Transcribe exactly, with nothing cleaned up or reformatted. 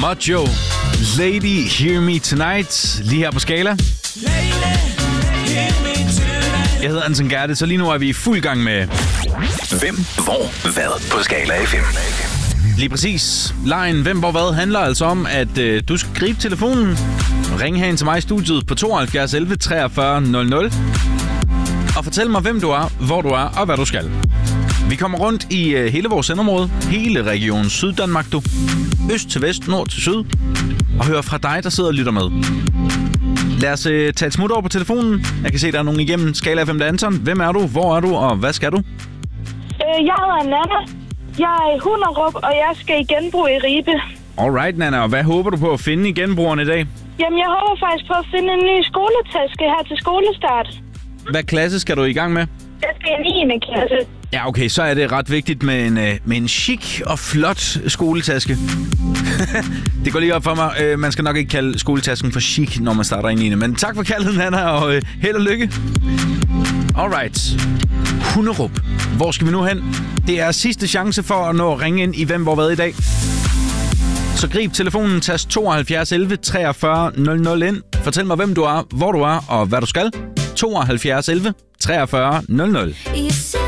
Mojo, Lady Hear Me Tonight, lige her på Skala. Jeg hedder Anton Gerte, så lige nu er vi i fuld gang med Hvem, hvor, hvad på Skala F M. Lige præcis. Lejen Hvem, hvor, hvad handler altså om, at øh, du skal gribe telefonen og ringe herind til mig i studiet på tooghalvfjerds elleve treogfyrre nul nul og fortæl mig, hvem du er, hvor du er og hvad du skal. Vi kommer rundt i øh, hele vores sendområde, hele regionen Syddanmark, du. Øst til vest, nord til syd, og hører fra dig, der sidder og lytter med. Lad os øh, tage et smut over på telefonen. Jeg kan se, der er nogen igennem. Skala F M, der Anton. Hvem er du? Hvor er du? Og hvad skal du? Øh, jeg hedder Nana. Jeg er i Hunderup, og jeg skal i genbrug i Ribe. Alright, Nana. Og hvad håber du på at finde i genbrugeren i dag? Jamen, jeg håber faktisk på at finde en ny skoletaske her til skolestart. Hvad klasse skal du i gang med? Jeg skal i niende klasse. Ja, okay, så er det ret vigtigt med en, med en chic og flot skoletaske. Det går lige op for mig. Man skal nok ikke kalde skoletasken for chic, når man starter i niende. Men tak for kaldet, Nana, og held og lykke. Alright. Hunderup. Hvor skal vi nu hen? Det er sidste chance for at nå at ringe ind i Hvem, hvor, hvad i dag. Så grib telefonen, tast tooghalvfjerds elleve treogfyrre nul nul ind. Fortæl mig, hvem du er, hvor du er og hvad du skal. tooghalvfjerds elleve treogfyrre nul nul.